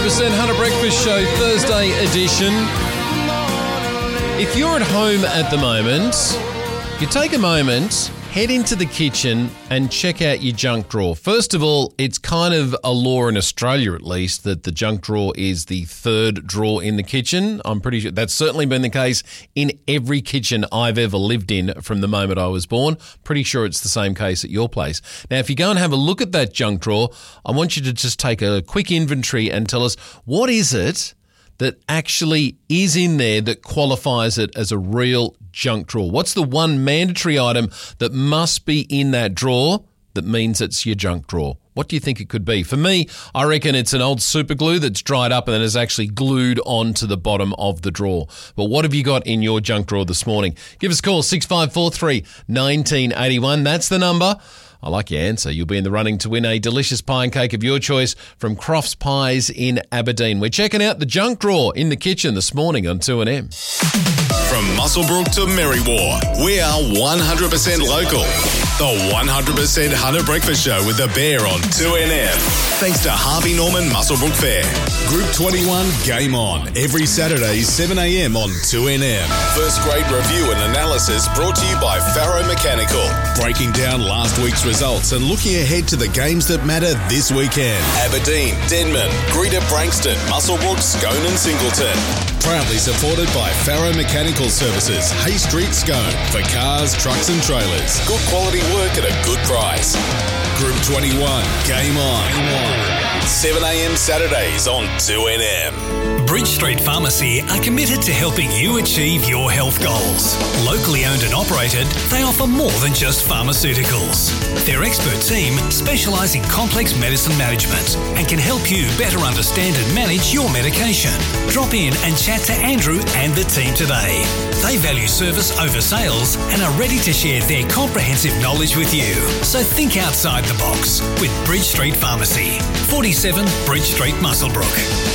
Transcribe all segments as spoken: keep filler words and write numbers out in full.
percent Hunter Breakfast Show, Thursday edition. If you're at home at the moment, you take a moment, head into the kitchen and check out your junk drawer. First of all, it's kind of a law in Australia, at least, that the junk drawer is the third drawer in the kitchen. I'm pretty sure that's certainly been the case in every kitchen I've ever lived in from the moment I was born. Pretty sure it's the same case at your place. Now, if you go and have a look at that junk drawer, I want you to just take a quick inventory and tell us, what is it that actually is in there that qualifies it as a real junk drawer? What's the one mandatory item that must be in that drawer that means it's your junk drawer? What do you think it could be? For me, I reckon it's an old super glue that's dried up and then is actually glued onto the bottom of the drawer. But what have you got in your junk drawer this morning? Give us a call, six five four three, one nine eight one. That's the number. I like your answer. You'll be in the running to win a delicious pie and cake of your choice from Crofts Pies in Aberdeen. We're checking out the junk drawer in the kitchen this morning on two N M. From Muswellbrook to Merriwar, we are one hundred percent local. The one hundred percent Hunter Breakfast Show with the Bear on two N M. Thanks to Harvey Norman Muswellbrook Fair. Group twenty-one Game On. Every Saturday, seven a.m. on two N M. First grade review and analysis brought to you by Farrow Mechanical. Breaking down last week's results and looking ahead to the games that matter this weekend. Aberdeen, Denman, Greta Brankston, Muswellbrook, Scone and Singleton. Proudly supported by Farrow Mechanical Services, Hay Street, Scone. For cars, trucks and trailers. Good quality work at a good price. Group twenty-one, Game On. seven a.m. Saturdays on two N M. Bridge Street Pharmacy are committed to helping you achieve your health goals. Locally owned and operated, they offer more than just pharmaceuticals. Their expert team specialise in complex medicine management and can help you better understand and manage your medication. Drop in and chat to Andrew and the team today. They value service over sales and are ready to share their comprehensive knowledge with you. So think outside the box with Bridge Street Pharmacy, forty-seven Bridge Street, Muswellbrook.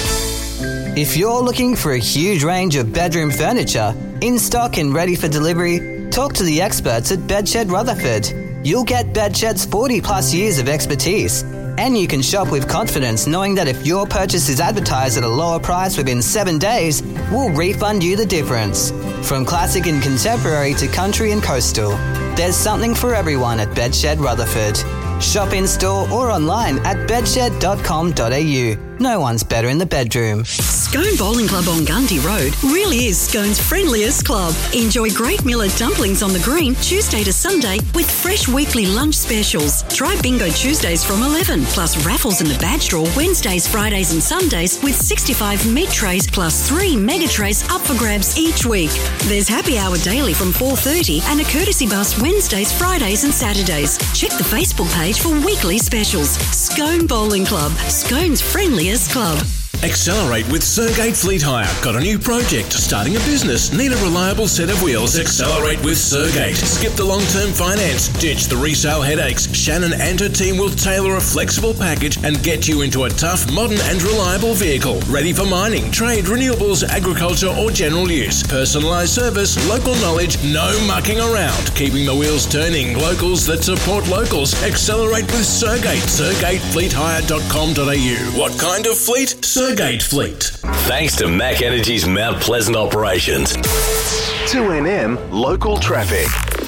If you're looking for a huge range of bedroom furniture, in stock and ready for delivery, talk to the experts at Bedshed Rutherford. You'll get Bedshed's forty plus years of expertise, and you can shop with confidence knowing that if your purchase is advertised at a lower price within seven days, we'll refund you the difference. From classic and contemporary to country and coastal, there's something for everyone at Bedshed Rutherford. Shop in store or online at bedshed dot com dot a u. No one's better in the bedroom. Scone Bowling Club on Gundy Road really is Scone's friendliest club. Enjoy great millet dumplings on the green Tuesday to Sunday with fresh weekly lunch specials. Try Bingo Tuesdays from eleven, plus raffles in the badge draw Wednesdays, Fridays and Sundays with sixty-five meat trays plus three mega trays up for grabs each week. There's happy hour daily from four thirty and a courtesy bus Wednesdays, Fridays and Saturdays. Check the Facebook page for weekly specials. Scone Bowling Club, Scone's friendliest club. Accelerate with Sergate Fleet Hire. Got a new project? Starting a business? Need a reliable set of wheels? Accelerate with Sergate. Skip the long-term finance. Ditch the resale headaches. Shannon and her team will tailor a flexible package and get you into a tough, modern and reliable vehicle. Ready for mining, trade, renewables, agriculture or general use. Personalised service, local knowledge, no mucking around. Keeping the wheels turning. Locals that support locals. Accelerate with Sergate. sergate fleet hire dot com dot a u. What kind of fleet? Sergate Fleet. Thanks to Mac Energy's Mount Pleasant operations. two N M Local Traffic.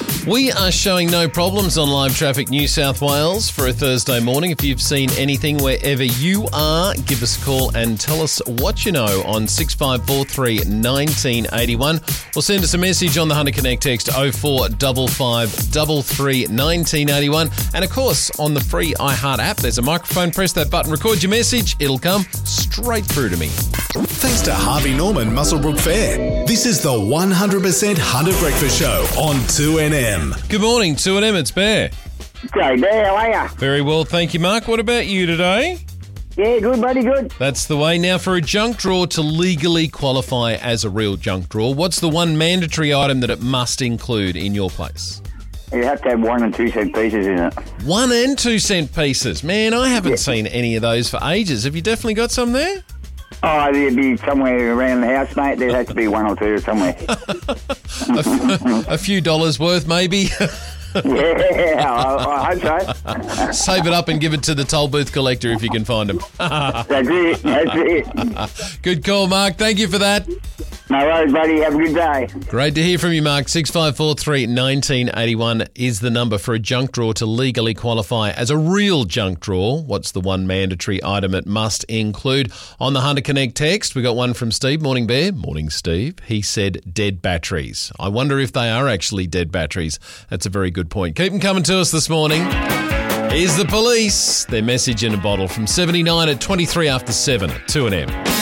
We are showing no problems on Live Traffic New South Wales for a Thursday morning. If you've seen anything wherever you are, give us a call and tell us what you know on six five four three, one nine eight one, or send us a message on the Hunter Connect text oh four five five, three three, one nine eight one. And of course, on the free iHeart app, there's a microphone. Press that button, record your message. It'll come straight through to me. Thanks to Harvey Norman Muswellbrook Fair. This is the one hundred percent Hunter Breakfast Show on two N M. Good morning, two N M, it's Bear. G'day, Bear, how are you? Very well, thank you, Mark. What about you today? Yeah, good, buddy, good. That's the way. Now, for a junk drawer to legally qualify as a real junk drawer, what's the one mandatory item that it must include in your place? You have to have one and two cent pieces in it. One and two cent pieces? Man, I haven't Yeah. seen any of those for ages. Have you definitely got some there? Oh, there'd be somewhere around the house, mate. There'd have to be one or two somewhere. a, f- a few dollars worth, maybe. Yeah, I, I hope so. Save it up and give it to the toll booth collector if you can find him. That's it. That's it. Good call, Mark. Thank you for that. No worries, buddy. Have a good day. Great to hear from you, Mark. six five four three, one nine eight one is the number for a junk drawer to legally qualify as a real junk drawer. What's the one mandatory item it must include? On the Hunter Connect text, we got one from Steve. Morning, Bear. Morning, Steve. He said dead batteries. I wonder if they are actually dead batteries. That's a very good point. Keep them coming to us this morning. Here's the Police. Their message in a bottle from seventy-nine at twenty-three after seven at two N M.